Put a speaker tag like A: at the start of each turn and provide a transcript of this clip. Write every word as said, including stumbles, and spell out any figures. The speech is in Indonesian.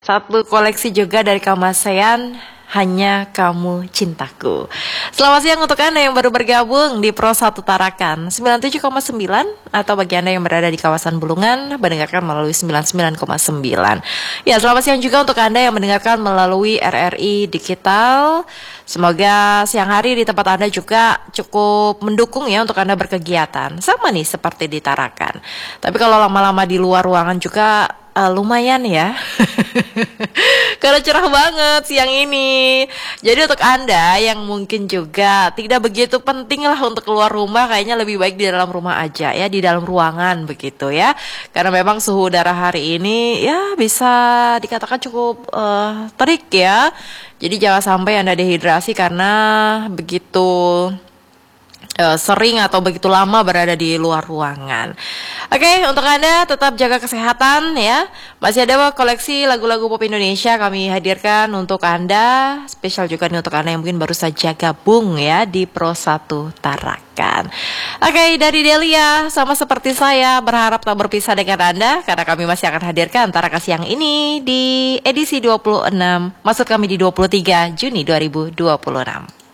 A: Satu koleksi juga dari Kamasean, Hanya Kamu Cintaku. Selamat siang untuk Anda yang baru bergabung di Pro satu Tarakan sembilan puluh tujuh koma sembilan, atau bagi Anda yang berada di kawasan Bulungan mendengarkan melalui sembilan puluh sembilan koma sembilan. Ya, selamat siang juga untuk Anda yang mendengarkan melalui R R I Digital. Semoga siang hari di tempat Anda juga cukup mendukung ya untuk Anda berkegiatan. Sama nih seperti di Tarakan. Tapi kalau lama-lama di luar ruangan juga Uh, lumayan ya. Karena cerah banget siang ini. Jadi untuk Anda yang mungkin juga tidak begitu penting lah untuk keluar rumah, kayaknya lebih baik di dalam rumah aja ya, di dalam ruangan begitu ya. Karena memang suhu udara hari ini ya bisa dikatakan cukup uh, terik ya. Jadi jangan sampai Anda dehidrasi karena begitu Uh, sering atau begitu lama berada di luar ruangan. Oke, okay, untuk Anda tetap jaga kesehatan ya. Masih ada koleksi lagu-lagu pop Indonesia kami hadirkan untuk Anda. Spesial juga nih untuk Anda yang mungkin baru saja gabung ya di Pro satu Tarakan. Oke, okay, dari Delia sama seperti saya berharap tak berpisah dengan Anda, karena kami masih akan hadirkan Tarakan siang ini di edisi dua puluh enam, maksud kami di dua puluh tiga Juni dua ribu dua puluh enam.